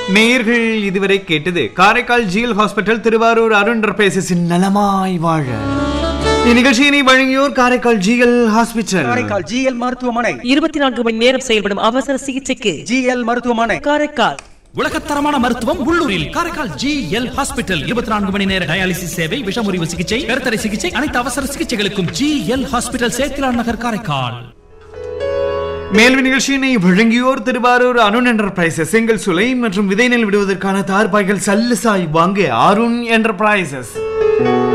நேயர்கள் இதுவரை கேட்டது காரைக்கால் ஜிஎல் ஹாஸ்பிட்டல் திருவாரூர் அருண் என்டர்பிரைசஸின் நலமாய் வாழ. இந்நிகழ்ச்சியினை வழங்கியோர் Karaikal GL hospital. Karaikal GL மருத்துவமனை 24 மணி நேரம் செயல்படும் அவசர சிகிச்சைக்கு ஜிஎல் மருத்துவமனை காரைக்கால். உலகத்தரமான மருத்துவம் உள்ளூரில் காரைக்கால் ஜிஎல் ஹாஸ்பிட்டல். 24 மணி நேர டயாலிசிஸ் சேவை, விஷமுறிவு சிகிச்சை, கருத்தடை சிகிச்சை, அனைத்து அவசர சிகிச்சைகளுக்கும் ஜிஎல் ஹாஸ்பிட்டல், சேத்திலான் நகர், காரைக்கால். மேல்வி நிகழ்ச்சியினை வழங்கியோர் திருவாரூர் அருண் என்டர்பிரைசஸ். செங்கல் சுலை மற்றும் விதை நெல் விடுவதற்கான தார்பாய்கள் சல்லுசாய் வாங்க அருண் என்டர்பிரைசஸ்.